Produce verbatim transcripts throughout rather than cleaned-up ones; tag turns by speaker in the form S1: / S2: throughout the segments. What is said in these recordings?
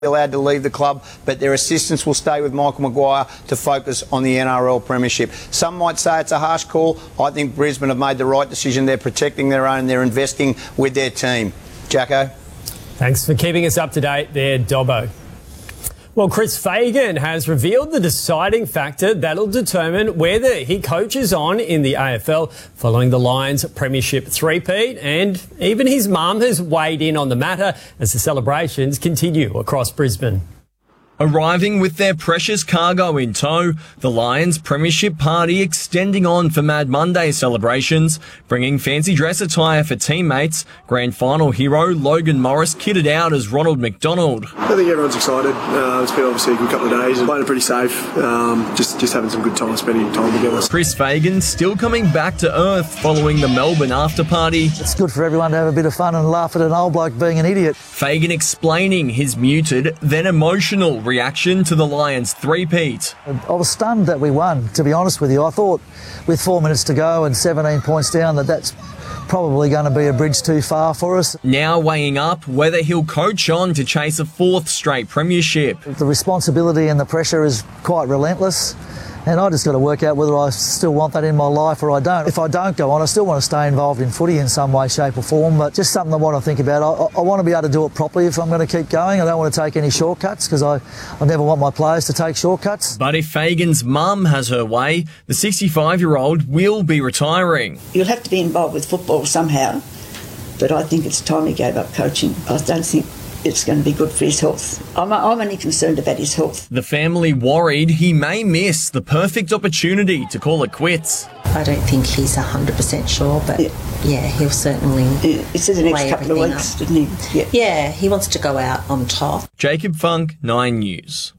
S1: allowed to leave the club, but their assistants will stay with Michael Maguire to focus on the N R L Premiership. Some might say it's a harsh call. I think Brisbane have made the right decision. They're protecting their own. They're investing with their team. Jacko?
S2: Thanks for keeping us up to date there, Dobbo. Well, Chris Fagan has revealed the deciding factor that'll determine whether he coaches on in the A F L following the Lions' premiership three-peat, and even his mum has weighed in on the matter as the celebrations continue across Brisbane.
S3: Arriving with their precious cargo in tow, the Lions premiership party extending on for Mad Monday celebrations, bringing fancy dress attire for teammates, grand final hero Logan Morris kitted out as Ronald McDonald.
S4: I think everyone's excited. Uh, it's been obviously a good couple of days and playing pretty safe, um, just, just having some good time spending time together.
S3: Chris Fagan still coming back to earth following the Melbourne after party.
S5: It's good for everyone to have a bit of fun and laugh at an old bloke being an idiot.
S3: Fagan explaining his muted, then emotional reaction to the Lions three-peat.
S5: I was stunned that we won, to be honest with you. I thought with four minutes to go and seventeen points down that that's probably going to be a bridge too far for us.
S3: Now weighing up whether he'll coach on to chase a fourth straight premiership.
S5: The responsibility and the pressure is quite relentless. And I just got to work out whether I still want that in my life or I don't. If I don't go on, I still want to stay involved in footy in some way, shape or form, but just something I want to think about. I, I want to be able to do it properly if I'm going to keep going. I don't want to take any shortcuts because I, I never want my players to take shortcuts.
S3: But if Fagan's mum has her way, the sixty-five-year-old will be retiring.
S6: You'll have to be involved with football somehow, but I think it's time he gave up coaching. I don't think it's going to be good for his health. I'm, I'm only concerned about his health.
S3: The family worried he may miss the perfect opportunity to call it quits.
S7: I don't think he's one hundred percent sure, but yeah, yeah he'll certainly
S6: yeah, it's in the next couple of weeks,
S7: up.
S6: didn't he? Yeah.
S7: yeah, he wants to go out on top.
S3: Jacob Funk, Nine News.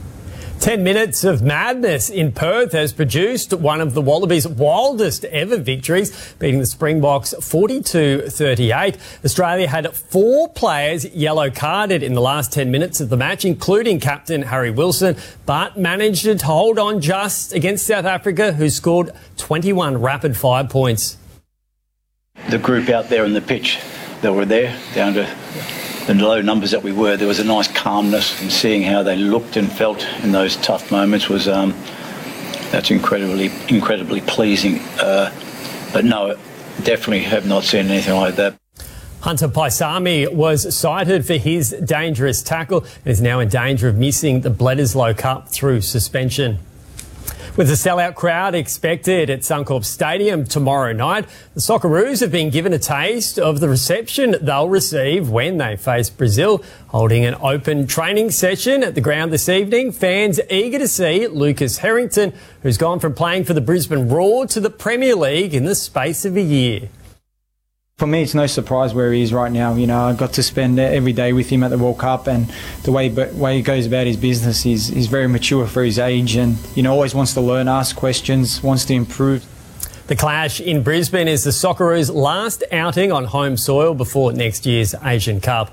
S2: Ten minutes of madness in Perth has produced one of the Wallabies' wildest ever victories, beating the Springboks forty-two thirty-eight. Australia had four players yellow carded in the last ten minutes of the match, including captain Harry Wilson, but managed to hold on just against South Africa, who scored twenty-one rapid fire points.
S8: The group out there on the pitch that were there, down to the low numbers that we were, there was a nice calmness in seeing how they looked and felt in those tough moments. Was um, that's incredibly, incredibly pleasing. Uh, but no, definitely have not seen anything like that.
S2: Hunter Paisami was cited for his dangerous tackle and is now in danger of missing the Bledisloe Cup through suspension. With a sellout crowd expected at Suncorp Stadium tomorrow night, the Socceroos have been given a taste of the reception they'll receive when they face Brazil. Holding an open training session at the ground this evening, fans eager to see Lucas Harrington, who's gone from playing for the Brisbane Roar to the Premier League in the space of a year.
S9: For me, it's no surprise where he is right now. You know, I got to spend every day with him at the World Cup, and the way way he goes about his business is he's very mature for his age, and you know, always wants to learn, ask questions, wants to improve.
S2: The clash in Brisbane is the Socceroos' last outing on home soil before next year's Asian Cup.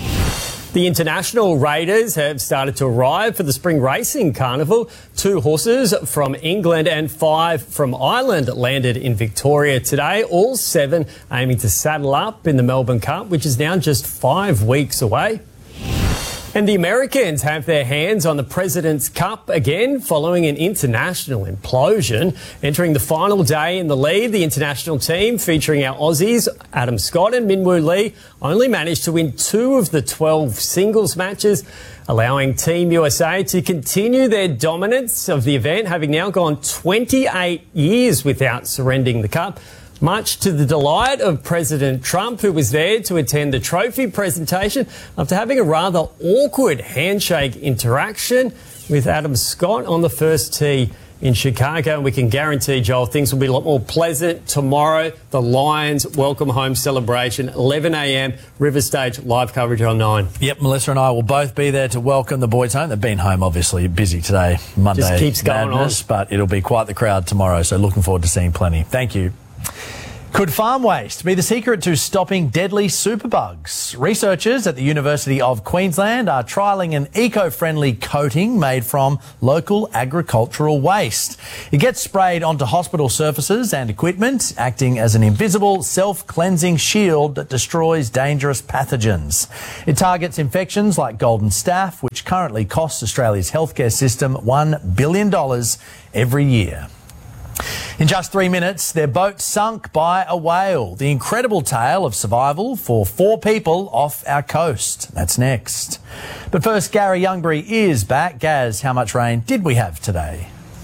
S2: The international raiders have started to arrive for the Spring Racing Carnival. Two horses from England and five from Ireland landed in Victoria today, all seven aiming to saddle up in the Melbourne Cup, which is now just five weeks away. And the Americans have their hands on the President's Cup again following an international implosion. Entering the final day in the lead, the international team featuring our Aussies, Adam Scott and Minwoo Lee, only managed to win two of the twelve singles matches, allowing Team U S A to continue their dominance of the event, having now gone twenty-eight years without surrendering the cup. Much to the delight of President Trump, who was there to attend the trophy presentation after having a rather awkward handshake interaction with Adam Scott on the first tee in Chicago. And we can guarantee, Joel, things will be a lot more pleasant tomorrow. The Lions welcome home celebration, eleven a m, River Stage, live coverage on Nine.
S10: Yep, Melissa and I will both be there to welcome the boys home. They've been home, obviously, busy today, Monday.
S2: Just keeps going
S10: madness,
S2: on.
S10: But it'll be quite the crowd tomorrow, so looking forward to seeing plenty. Thank you. Could farm waste be the secret to stopping deadly superbugs? Researchers at the University of Queensland are trialling an eco-friendly coating made from local agricultural waste. It gets sprayed onto hospital surfaces and equipment, acting as an invisible, self-cleansing shield that destroys dangerous pathogens. It targets infections like golden staph, which currently costs Australia's healthcare system one billion dollars every year. In just three minutes, their boat sunk by a whale. The incredible tale of survival for four people off our coast. That's next. But first, Gary Youngbury is back. Gaz, how much rain did we have today?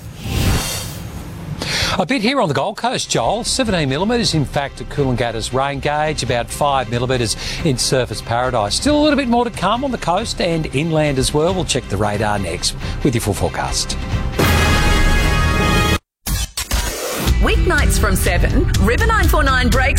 S11: A bit here on the Gold Coast, Joel. seventeen millimetres, in fact, at Coolangatta's rain gauge, about five millimetres in Surfers Paradise. Still a little bit more to come on the coast and inland as well. We'll check the radar next with your full forecast.
S12: Weeknights from seven, River nine four nine breaks